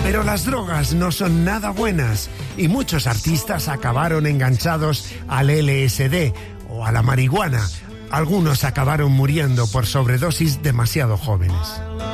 Pero las drogas no son nada buenas y muchos artistas acabaron enganchados al LSD o a la marihuana. Algunos acabaron muriendo por sobredosis demasiado jóvenes.